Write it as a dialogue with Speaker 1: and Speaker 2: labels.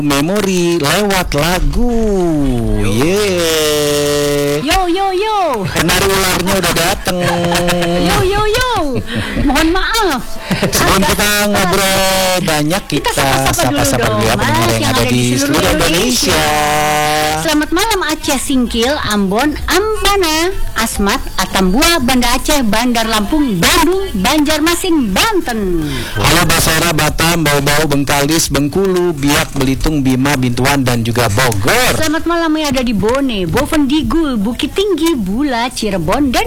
Speaker 1: memori lewat lagu. Yeay.
Speaker 2: Yo yo yo.
Speaker 1: Penari ularnya udah dateng.
Speaker 2: Yo yo yo. Mohon maaf.
Speaker 1: Sebelum kita ngobrol banyak, kita sapa-sapa dulu ya pendengar yang ada di seluruh Indonesia.
Speaker 2: Selamat malam Aceh Singkil, Ambon, Ampana, Asmat, Atambua, Banda Aceh, Bandar Lampung, Bandung, Banjarmasin, Banten.
Speaker 1: Halo Basora, Batam, Bau-Bau, Bengkalis, Bengkulu, Biak, Belitung, Bima, Bintuan, dan juga Bogor.
Speaker 2: Selamat malam yang ada di Bone, Bovendigul, Bukit Tinggi, Bula, Cirebon, dan